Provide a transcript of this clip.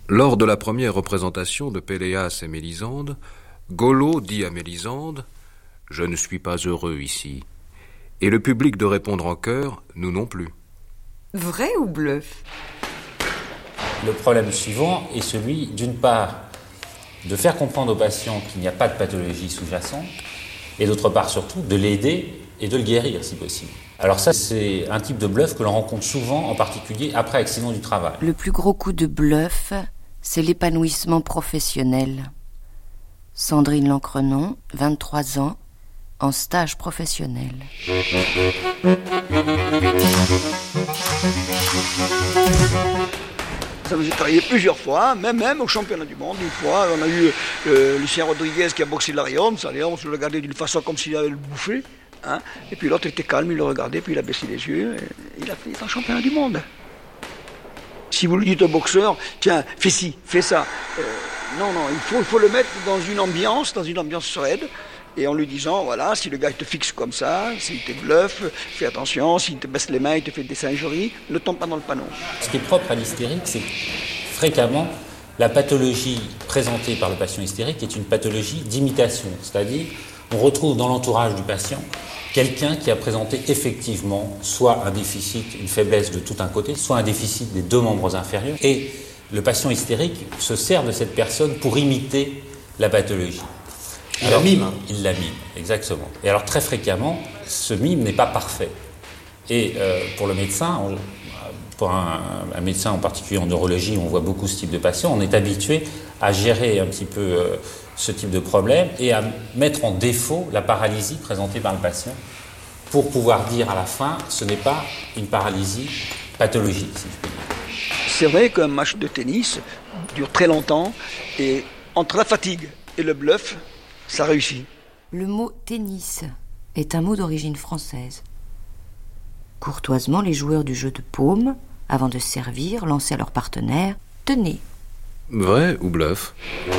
Lors de la première représentation de Péléas et Mélisande, Golo dit à Mélisande « Je ne suis pas heureux ici ». Et le public de répondre en chœur « Nous non plus ». Vrai ou bluff ? Le problème suivant est celui, d'une part, de faire comprendre au patient qu'il n'y a pas de pathologie sous-jacente, et d'autre part surtout, de l'aider et de le guérir si possible. Alors ça, c'est un type de bluff que l'on rencontre souvent, en particulier après accident du travail. Le plus gros coup de bluff, c'est l'épanouissement professionnel. Sandrine Lancrenon, 23 ans, en stage professionnel. Ça nous est arrivé plusieurs fois, même au championnat du monde. Une fois, on a eu Lucien Rodriguez qui a boxé Larion, on se le regardait d'une façon comme s'il allait le bouffer. Hein, et puis l'autre était calme, il le regardait, puis il a baissé les yeux, et il a fait un championnat du monde. Si vous lui dites au boxeur, tiens, fais ci, fais ça. Non, il faut le mettre dans une ambiance sereine, et en lui disant, voilà, si le gars te fixe comme ça, s'il te bluffe, fais attention, s'il te baisse les mains, il te fait des singeries, ne tombe pas dans le panneau. Ce qui est propre à l'hystérique, c'est que fréquemment, la pathologie présentée par le patient hystérique est une pathologie d'imitation, c'est-à-dire on retrouve dans l'entourage du patient quelqu'un qui a présenté effectivement soit un déficit, une faiblesse de tout un côté, soit un déficit des deux membres inférieurs, et le patient hystérique se sert de cette personne pour imiter la pathologie. Il la mime. Il la mime, exactement. Et alors très fréquemment, ce mime n'est pas parfait. Et pour le médecin, pour un médecin en particulier en neurologie, on voit beaucoup ce type de patient, on est habitué à gérer un petit peu ce type de problème et à mettre en défaut la paralysie présentée par le patient pour pouvoir dire à la fin, ce n'est pas une paralysie pathologique, si je puis dire. C'est vrai qu'un match de tennis dure très longtemps et entre la fatigue et le bluff, ça réussit. Le mot tennis est un mot d'origine française. Courtoisement, les joueurs du jeu de paume, avant de servir, lançaient à leur partenaire « Tenez ». Vrai ou bluff ?